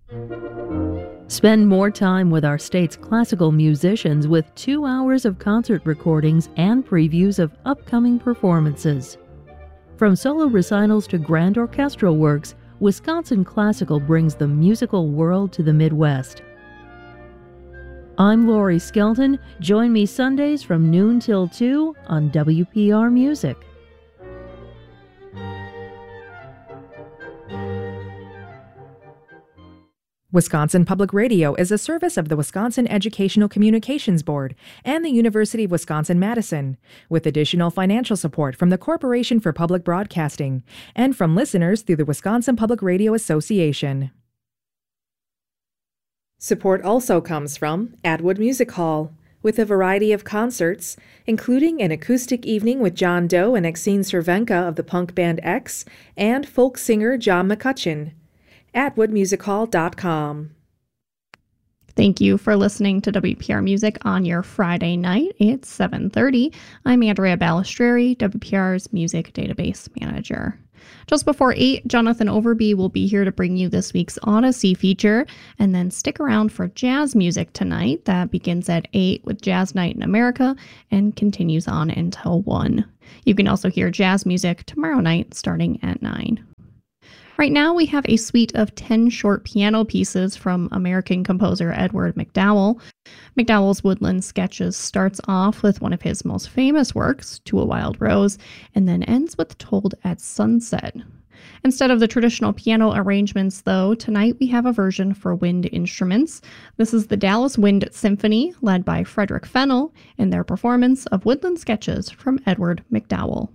Spend more time with our state's classical musicians with 2 hours of concert recordings and previews of upcoming performances. From solo recitals to grand orchestral works, Wisconsin Classical brings the musical world to the Midwest. I'm Lori Skelton. Join me Sundays from noon till 2 on WPR Music. Wisconsin Public Radio is a service of the Wisconsin Educational Communications Board and the University of Wisconsin-Madison, with additional financial support from the Corporation for Public Broadcasting and from listeners through the Wisconsin Public Radio Association. Support also comes from Atwood Music Hall, with a variety of concerts, including an acoustic evening with John Doe and Exene Cervenka of the punk band X and folk singer John McCutcheon. AtwoodMusicHall.com. Thank you for listening to WPR Music on your Friday night. It's 7:30. I'm Andrea Balistreri, WPR's Music Database Manager. Just before 8, Jonathan Overby will be here to bring you this week's Odyssey feature, and then stick around for jazz music tonight. That begins at 8 with Jazz Night in America and continues on until 1. You can also hear jazz music tomorrow night starting at 9. Right now, we have a suite of 10 short piano pieces from American composer Edward MacDowell. MacDowell's Woodland Sketches starts off with one of his most famous works, To a Wild Rose, and then ends with Told at Sunset. Instead of the traditional piano arrangements, though, tonight we have a version for wind instruments. This is the Dallas Wind Symphony, led by Frederick Fennell, in their performance of Woodland Sketches from Edward MacDowell.